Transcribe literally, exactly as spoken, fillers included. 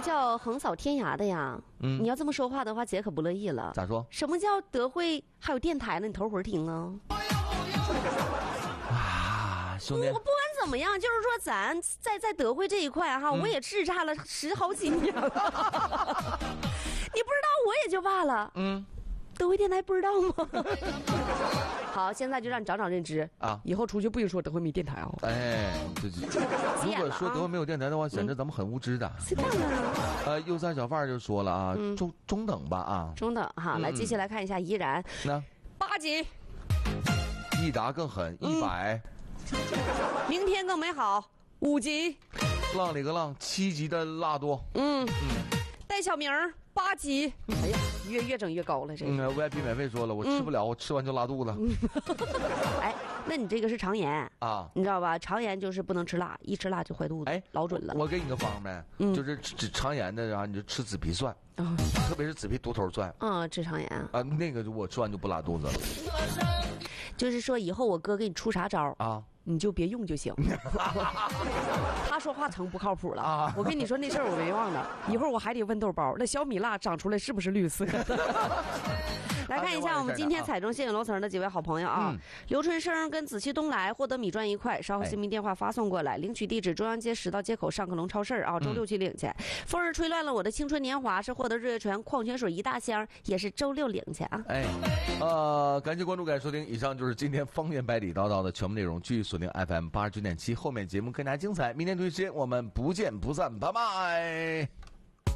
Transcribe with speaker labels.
Speaker 1: 叫横扫天涯的呀。嗯，你要这么说话的话，姐可不乐意了。
Speaker 2: 咋说？
Speaker 1: 什么叫德惠还有电台呢？你头回听啊？
Speaker 2: 啊，兄弟，
Speaker 1: 我不管怎么样，就是说咱在在德惠这一块哈，嗯、我也叱咤了十好几年了。你不知道我也就罢了。嗯。德惠电台不知道吗？好，现在就让你长长认知啊！以后出去不许说德惠没电台哦。
Speaker 2: 哎，这如果说德惠没有电台的话，显得咱们很无知的。
Speaker 1: 是这样的。
Speaker 2: 呃，右三小贩就说了啊，嗯、中中等吧啊，
Speaker 1: 中等哈。来，接下来看一下怡然，
Speaker 2: 那
Speaker 1: 八级，
Speaker 2: 益达更狠，一百、
Speaker 1: 嗯，明天更美好，五级，
Speaker 2: 浪里个浪，七级的辣多，
Speaker 1: 嗯嗯，戴小明八级，哎呀，越越整越高了，这个。
Speaker 2: 嗯 ，V I P 免费说了，我吃不了，嗯、我吃完就拉肚子。
Speaker 1: 哎，那你这个是肠炎
Speaker 2: 啊，
Speaker 1: 你知道吧？肠炎就是不能吃辣，一吃辣就坏肚子，哎，老准了。
Speaker 2: 我给你个方呗，嗯、就是治肠炎的，然后你就吃紫皮蒜，嗯、特别是紫皮独头蒜。
Speaker 1: 嗯，治肠炎
Speaker 2: 啊，那个我吃完就不拉肚子了。
Speaker 1: 就是说，以后我哥给你出啥招啊？你就别用就行。他说话成不靠谱了啊！我跟你说那事儿我没忘呢，一会儿我还得问豆包，那小米辣长出来是不是绿色的？来看一下我们今天彩中现影楼层的几位好朋友啊，嗯、刘春生跟紫气东来获得米赚一块，稍后姓名电话发送过来，领取地址中央街十道街口上客隆超市啊，周六去领去。嗯、风儿吹乱了我的青春年华是获得日月泉矿泉水一大箱，也是周六领去啊。
Speaker 2: 哎，呃，感谢关注，感谢收听，以上就是今天方言百里叨叨的全部内容，继续锁定 F M 八十九点七，后面节目更加精彩，明天同一时间我们不见不散，拜拜。